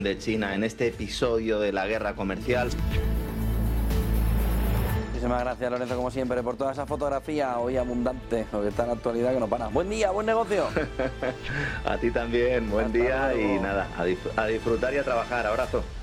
de China en este episodio de la guerra comercial. Muchísimas gracias, Lorenzo, como siempre, por toda esa fotografía hoy abundante, lo que está en la actualidad que no para. Buen día, buen negocio. A ti también, buen día y nada, a disfrutar y a trabajar. Abrazo.